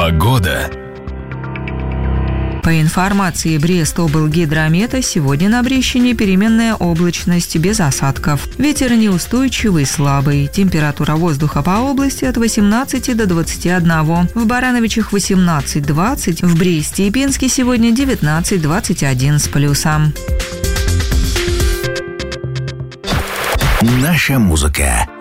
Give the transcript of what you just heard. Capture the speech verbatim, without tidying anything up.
Погода. По информации Брестоблгидромета, сегодня на Брещине переменная облачность без осадков. Ветер неустойчивый, слабый. Температура воздуха по области от восемнадцати до двадцати одного. В Барановичах восемнадцать-двадцать, в Бресте и Пинске сегодня девятнадцать-двадцать один с плюсом. Наша музыка.